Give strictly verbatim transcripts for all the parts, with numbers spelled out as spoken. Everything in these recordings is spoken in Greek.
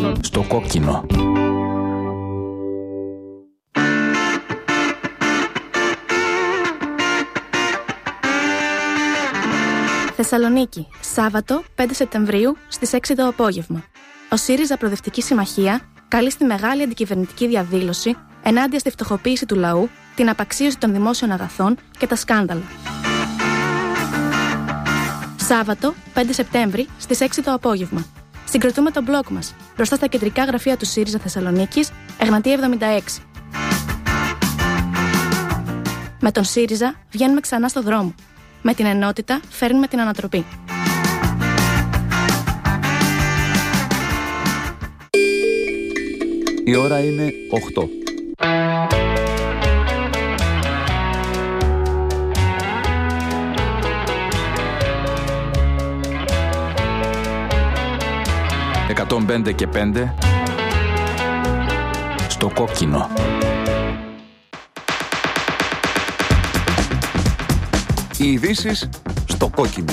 Στο κόκκινο. Θεσσαλονίκη, Σάββατο πέντε Σεπτεμβρίου στις έξι το απόγευμα. Ο ΣΥΡΙΖΑ Προοδευτική Συμμαχία καλεί στη μεγάλη αντικυβερνητική διαδήλωση ενάντια στη φτωχοποίηση του λαού, την απαξίωση των δημόσιων αγαθών και τα σκάνδαλα. Σάββατο πέντε Σεπτέμβρη στις έξι το απόγευμα. Συγκροτούμε τον μπλοκ μας μπροστά στα κεντρικά γραφεία του ΣΥΡΙΖΑ Θεσσαλονίκης, Εγνατία εβδομήντα έξι. Με τον ΣΥΡΙΖΑ βγαίνουμε ξανά στο δρόμο. Με την ενότητα φέρνουμε την ανατροπή. Η ώρα είναι οκτώ. εκατόν πέντε και πέντε στο κόκκινο. Οι ειδήσεις στο κόκκινο.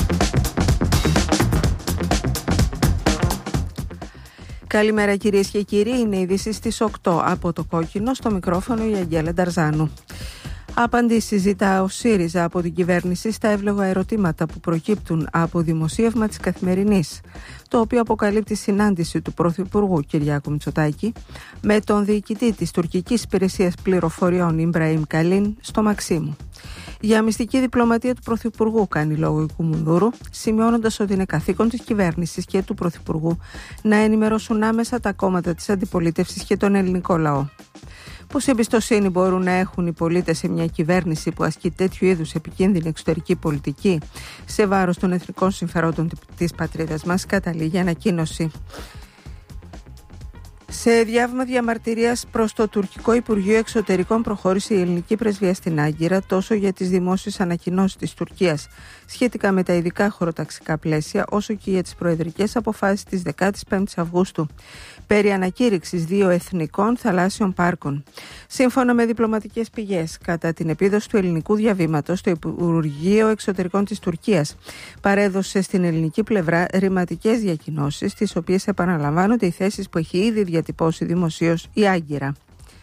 Καλημέρα κυρίες και κύριοι, είναι οι ειδήσεις στις οκτώ από το κόκκινο, στο μικρόφωνο η Αγγέλα Νταρζάνου. Απαντήσεις ζητά ο ΣΥΡΙΖΑ από την κυβέρνηση στα εύλογα ερωτήματα που προκύπτουν από δημοσίευμα της Καθημερινής, το οποίο αποκαλύπτει συνάντηση του Πρωθυπουργού Κυριάκου Μητσοτάκη με τον διοικητή της τουρκικής υπηρεσίας πληροφοριών Ιμπραήμ Καλίν στο Μαξίμου. Για μυστική διπλωματία του Πρωθυπουργού κάνει λόγο η Κουμουνδούρου, σημειώνοντας ότι είναι καθήκον της κυβέρνησης και του Πρωθυπουργού να ενημερώσουν άμεσα τα κόμματα της αντιπολίτευσης και τον ελληνικό λαό. Πόση εμπιστοσύνη μπορούν να έχουν οι πολίτες σε μια κυβέρνηση που ασκεί τέτοιου είδους επικίνδυνη εξωτερική πολιτική σε βάρος των εθνικών συμφερόντων της πατρίδας μας, καταλήγει ανακοίνωση. Σε διάβημα διαμαρτυρίας προς το τουρκικό Υπουργείο Εξωτερικών προχώρησε η ελληνική πρεσβεία στην Άγκυρα τόσο για τις δημόσιες ανακοινώσεις της Τουρκίας σχετικά με τα ειδικά χωροταξικά πλαίσια, όσο και για τις προεδρικές αποφάσεις της δεκαπέντε Αυγούστου περί ανακήρυξης δύο εθνικών θαλάσσιων πάρκων. Σύμφωνα με διπλωματικές πηγές, κατά την επίδοση του ελληνικού διαβήματος, το Υπουργείο Εξωτερικών της Τουρκίας παρέδωσε στην ελληνική πλευρά ρηματικές διακοινώσεις, τις οποίες επαναλαμβάνονται οι θέσεις που έχει ήδη διατυπώσει δημοσίως η Άγκυρα.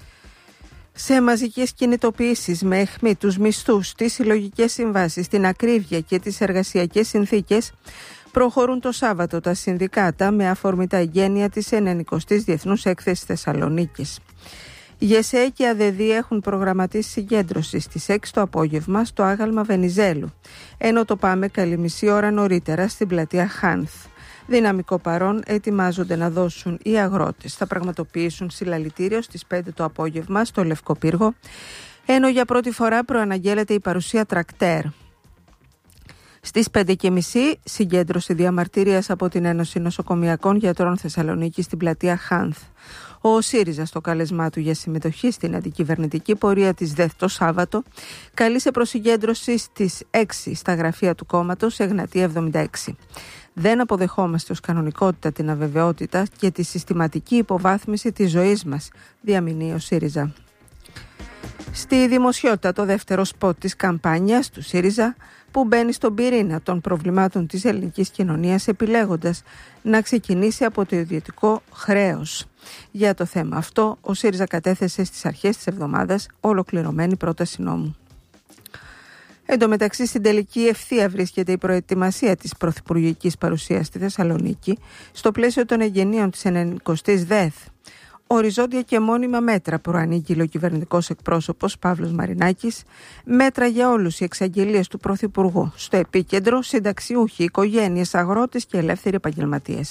Σε μαζικές κινητοποιήσεις με αιχμή τους μισθούς, τις συλλογικές συμβάσεις, την ακρίβεια και τις εργασιακές συνθήκες, προχωρούν το Σάββατο τα συνδικάτα με αφορμή τα εγγένεια της ενενηκοστής Διεθνούς Έκθεσης Θεσσαλονίκης. Οι ΓΕΣΕ και ΑΔΕΔΗ έχουν προγραμματίσει συγκέντρωση στις έξι το απόγευμα στο άγαλμα Βενιζέλου, ενώ το Πάμε καλή μισή ώρα νωρίτερα στην πλατεία Χάνθ. Δυναμικό παρόν ετοιμάζονται να δώσουν οι αγρότες. Θα πραγματοποιήσουν συλλαλητήριο στις πέντε το απόγευμα στο Λευκό Πύργο, ενώ για πρώτη φορά προαναγγέλλεται η παρουσία τρακτέρ. Στις πέντε και μισή συγκέντρωση διαμαρτυρίας από την Ένωση Νοσοκομιακών Γιατρών Θεσσαλονίκη στην πλατεία Χάνθ. Ο ΣΥΡΙΖΑ, στο κάλεσμά του για συμμετοχή στην αντικυβερνητική πορεία της ΔΕΘ το Σάββατο, καλεί σε προσυγκέντρωση στις έξι στα γραφεία του κόμματος Εγνατία εβδομήντα έξι. Δεν αποδεχόμαστε ως κανονικότητα την αβεβαιότητα και τη συστηματική υποβάθμιση της ζωής μας, διαμηνύει ο ΣΥΡΙΖΑ. Στη δημοσιότητα το δεύτερο σποτ της καμπάνιας του ΣΥΡΙΖΑ, που μπαίνει στον πυρήνα των προβλημάτων της ελληνικής κοινωνίας, επιλέγοντας να ξεκινήσει από το ιδιωτικό χρέος. Για το θέμα αυτό, ο ΣΥΡΙΖΑ κατέθεσε στις αρχές της εβδομάδας ολοκληρωμένη πρόταση νόμου. Εν τω μεταξύ, στην τελική ευθεία βρίσκεται η προετοιμασία της πρωθυπουργικής παρουσίας στη Θεσσαλονίκη, στο πλαίσιο των εγγενείων της ενενηκοστής ΔΕΘ. Οριζόντια και μόνιμα μέτρα προανήγγειλε ο κυβερνητικός εκπρόσωπος Παύλος Μαρινάκης, μέτρα για όλους οι εξαγγελίες του Πρωθυπουργού. Στο επίκεντρο, συνταξιούχοι, οικογένειες, αγρότες και ελεύθεροι επαγγελματίες.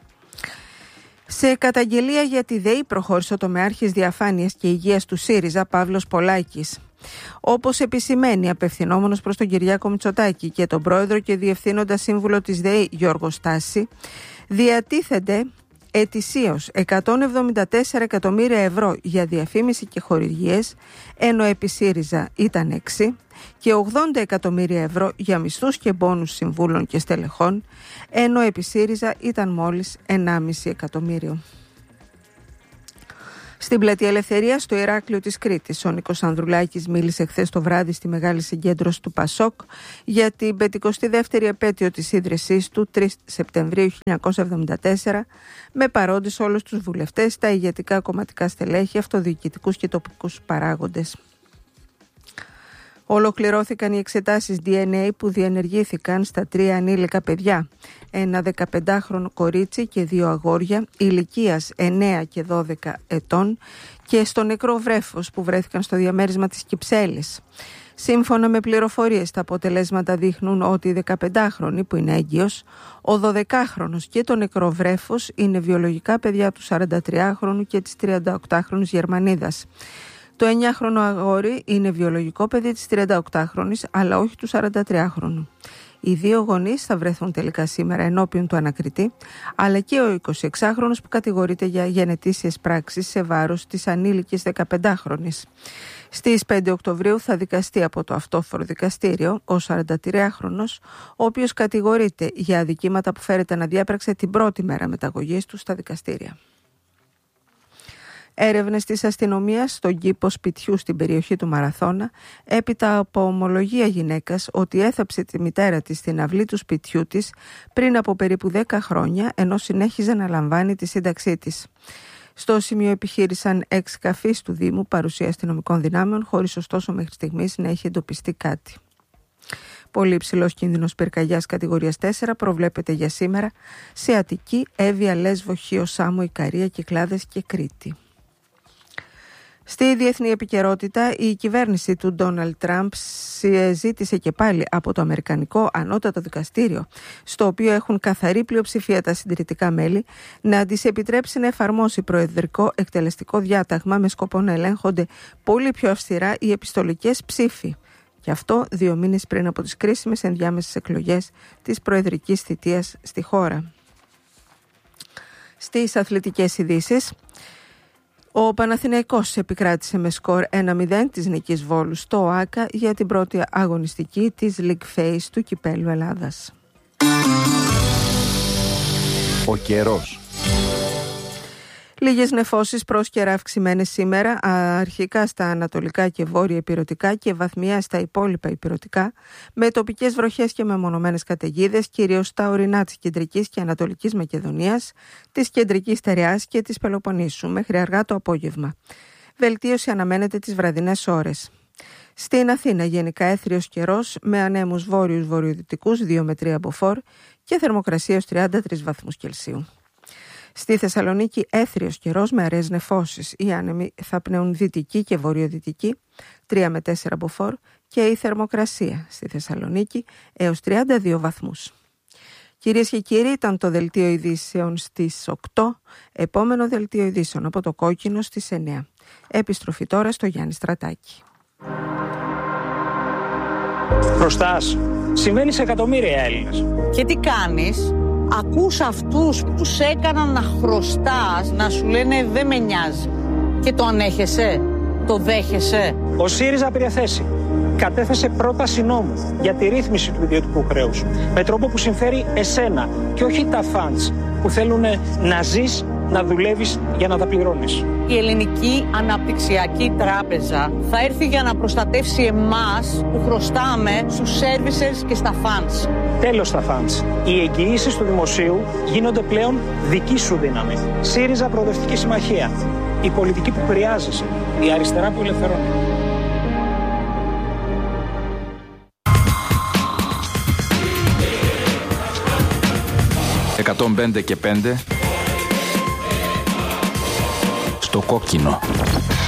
Σε καταγγελία για τη ΔΕΗ προχώρησε ο τομεάρχης Διαφάνειας και Υγείας του ΣΥΡΙΖΑ Παύλος Πολάκης. Όπως επισημαίνει απευθυνόμενος προς τον Κυριάκο Μητσοτάκη και τον πρόεδρο και διευθύνοντα σύμβουλο της ΔΕΗ Γιώργο Στάση, διατίθενται ετησίως εκατόν εβδομήντα τέσσερα εκατομμύρια ευρώ για διαφήμιση και χορηγίες, ενώ επί ΣΥΡΙΖΑ ήταν έξι, και ογδόντα εκατομμύρια ευρώ για μισθούς και μπόνους συμβούλων και στελεχών, ενώ επί ΣΥΡΙΖΑ ήταν μόλις ενάμιση εκατομμύριο. Στην Πλατεία Ελευθερίας, στο Ηράκλειο της Κρήτης, ο Νίκος Ανδρουλάκης μίλησε χθες το βράδυ στη μεγάλη συγκέντρωση του Πασόκ για την πεντηκοστή δεύτερη επέτειο της ίδρυσής του, τρεις Σεπτεμβρίου χίλια εννιακόσια εβδομήντα τέσσερα, με παρόντες όλους τους βουλευτές, τα ηγετικά κομματικά στελέχη, αυτοδιοικητικούς και τοπικούς παράγοντες. Ολοκληρώθηκαν οι εξετάσεις ντι εν έι που διενεργήθηκαν στα τρία ανήλικα παιδιά, ένα δεκαπεντάχρονο κορίτσι και δύο αγόρια ηλικίας εννέα και δώδεκα ετών, και στο νεκρό βρέφος που βρέθηκαν στο διαμέρισμα της Κυψέλης. Σύμφωνα με πληροφορίες, τα αποτελέσματα δείχνουν ότι η δεκαπεντάχρονη που είναι έγκυος, ο δωδεκάχρονος και το νεκρό βρέφος είναι βιολογικά παιδιά του σαραντατριάχρονου και της τριανταοκτάχρονης Γερμανίδας. Το εννιάχρονο αγόρι είναι βιολογικό παιδί της τριανταοκτάχρονης, αλλά όχι του σαραντατριάχρονου. Οι δύο γονείς θα βρεθούν τελικά σήμερα ενώπιον του ανακριτή, αλλά και ο εικοσιεξάχρονος που κατηγορείται για γενετήσιες πράξεις σε βάρος της ανήλικης δεκαπεντάχρονης. Στις πέντε Οκτωβρίου θα δικαστεί από το αυτόφορο δικαστήριο ο σαραντατριάχρονος, ο οποίος κατηγορείται για αδικήματα που φέρεται να διέπραξε την πρώτη μέρα μεταγωγής του στα δικαστήρια. Έρευνες της αστυνομίας στον κήπο σπιτιού στην περιοχή του Μαραθώνα, έπειτα από ομολογία γυναίκας ότι έθαψε τη μητέρα της στην αυλή του σπιτιού της πριν από περίπου δέκα χρόνια, ενώ συνέχιζε να λαμβάνει τη σύνταξή της. Στο σημείο επιχείρησαν έξι καφείς του Δήμου παρουσία αστυνομικών δυνάμεων, χωρίς ωστόσο μέχρι στιγμής να έχει εντοπιστεί κάτι. Πολύ υψηλός κίνδυνος πυρκαγιάς κατηγορίας τέσσερα προβλέπεται για σήμερα σε Αττική, Εύβοια, Λέσβο, Χίο, Σάμο, Ικαρία, Κυκλάδες και Κρήτη. Στη διεθνή επικαιρότητα, η κυβέρνηση του Ντόναλντ Τραμπ ζήτησε και πάλι από το Αμερικανικό Ανώτατο Δικαστήριο, στο οποίο έχουν καθαρή πλειοψηφία τα συντηρητικά μέλη, να της επιτρέψει να εφαρμόσει προεδρικό εκτελεστικό διάταγμα με σκοπό να ελέγχονται πολύ πιο αυστηρά οι επιστολικές ψήφοι. Και αυτό δύο μήνες πριν από τις κρίσιμες ενδιάμεσες εκλογές της προεδρικής θητείας στη χώρα. Στις αθλητικές ειδήσεις, ο Παναθηναϊκός επικράτησε με σκορ ένα μηδέν της νικής Βόλου στο ΟΑΚΑ για την πρώτη αγωνιστική της League Phase του Κυπέλλου Ελλάδας. Ο καιρός. Λίγες νεφώσεις πρόσκαιρα αυξημένες σήμερα, αρχικά στα ανατολικά και βόρεια ηπειρωτικά και βαθμιαία στα υπόλοιπα ηπειρωτικά, με τοπικές βροχές και μεμονωμένες καταιγίδες, κυρίως στα ορεινά της κεντρικής και ανατολικής Μακεδονίας, της κεντρικής Στερεάς και της Πελοποννήσου, μέχρι αργά το απόγευμα. Βελτίωση αναμένεται τις βραδινές ώρες. Στην Αθήνα γενικά έθριος καιρός με ανέμους βόρειους βορειοδυτικούς δύο με τρία μποφόρ και θερμοκρασία ως τριάντα τρεις βαθμούς Κελσίου. Στη Θεσσαλονίκη έθριος καιρός με αραιές νεφώσεις. Οι άνεμοι θα πνέουν δυτική και βορειοδυτική τρία με τέσσερα μποφόρ και η θερμοκρασία στη Θεσσαλονίκη έως τριάντα δύο βαθμούς. Κυρίες και κύριοι, ήταν το δελτίο ειδήσεων στις οκτώ, επόμενο δελτίο ειδήσεων από το Κόκκινο στις εννέα. Επιστροφή τώρα στο Γιάννη Στρατάκη. Χρωστάς. Συμβαίνει σε εκατομμύρια Έλληνες. Και τι κάνεις? Ακούς αυτούς που σε έκαναν να χρωστάς να σου λένε δεν με νοιάζει. Και το ανέχεσαι, το δέχεσαι. Ο ΣΥΡΙΖΑ πήρε θέση. Κατέθεσε πρόταση νόμου για τη ρύθμιση του ιδιωτικού χρέους. Με τρόπο που συμφέρει εσένα και όχι τα φαντς που θέλουν να ζεις, να δουλεύεις για να τα πληρώνεις. Η Ελληνική Αναπτυξιακή Τράπεζα θα έρθει για να προστατεύσει εμάς που χρωστάμε στους services και στα funds. Τέλος στα funds. Οι εγγυήσεις του δημοσίου γίνονται πλέον δική σου δύναμη. ΣΥΡΙΖΑ Προοδευτική Συμμαχία. Η πολιτική που χρειάζεσαι. Η αριστερά που ελευθερώνει. εκατόν πέντε και πέντε στο Κόκκινο.